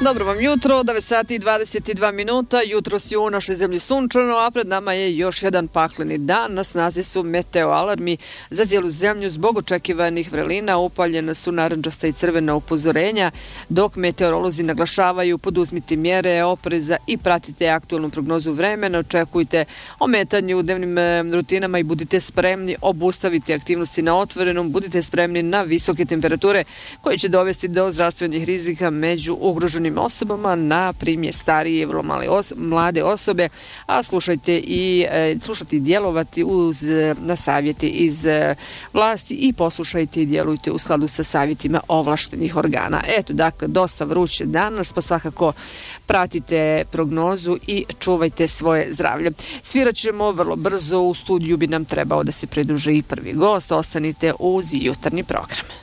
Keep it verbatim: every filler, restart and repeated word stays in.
Dobro vam jutro, devet sati i dvadeset dva minuta, jutros je u našoj zemlji sunčano, a pred nama je još jedan pakleni dan. Na snazi su meteo alarmi za cijelu zemlju zbog očekivanih vrelina, upaljena su narandžasta i crvena upozorenja, dok meteorolozi naglašavaju poduzmite mjere opreza i pratite aktualnu prognozu vremena, očekujte ometanje u dnevnim rutinama i budite spremni obustaviti aktivnosti na otvorenom, budite spremni na visoke temperature koje će dovesti do zdravstvenih rizika među ugroženim osobama, na primjer starije i vrlo male os- mlade osobe, a slušajte i e, slušati i djelovati uz, na savjeti iz e, vlasti i poslušajte i djelujte u skladu sa savjetima ovlaštenih organa. Eto, dakle, dosta vruće danas, pa svakako pratite prognozu i čuvajte svoje zdravlje. Svirat ćemo vrlo brzo, u studiju bi nam trebao da se pridruži i prvi gost, ostanite uz jutarnji program.